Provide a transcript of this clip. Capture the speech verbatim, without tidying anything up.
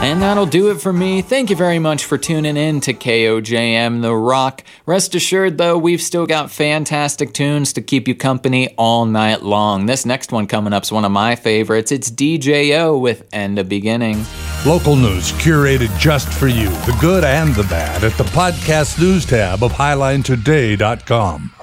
And that'll do it for me. Thank you very much for tuning in to K O J M The Rock. Rest assured, though, we've still got fantastic tunes to keep you company all night long. This next one coming up is one of my favorites. It's D J O with End of Beginning. Local news curated just for you, the good and the bad, at the podcast news tab of highline today dot com.